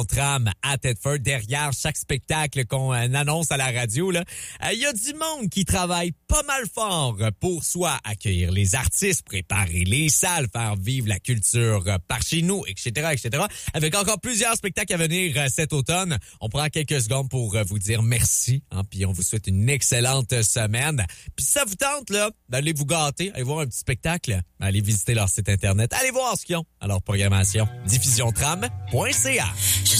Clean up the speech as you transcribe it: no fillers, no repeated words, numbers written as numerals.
Tram à Thetford. Derrière chaque spectacle qu'on annonce à la radio, il y a du monde qui travaille pas mal fort pour soit accueillir les artistes, préparer les salles, faire vivre la culture par chez nous, etc., etc. Avec encore plusieurs spectacles à venir cet automne. On prend quelques secondes pour vous dire merci, puis on vous souhaite une excellente semaine. Puis si ça vous tente, d'aller vous gâter, aller voir un petit spectacle, allez visiter leur site internet, allez voir ce qu'ils ont à leur programmation. diffusiontram.ca.